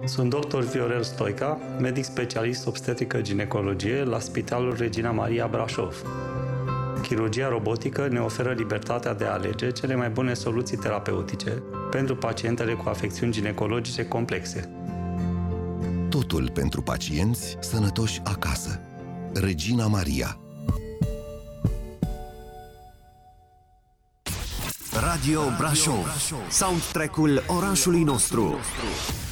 Sunt dr. Viorel Stoica, medic specialist obstetrică-ginecologie la Spitalul Regina Maria Brașov. Chirurgia robotică ne oferă libertatea de a alege cele mai bune soluții terapeutice pentru pacientele cu afecțiuni ginecologice complexe. Totul pentru pacienți sănătoși acasă. Regina Maria. Radio Brașov. Soundtrack-ul orașului nostru.